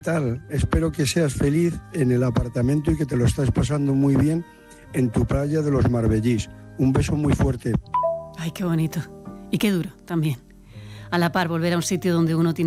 tal? Espero que seas feliz en el apartamento y que te lo estés pasando muy bien en tu playa de los Marbellís. Un beso muy fuerte. Ay, qué bonito. Y qué duro también. A la par, volver a un sitio donde uno tiene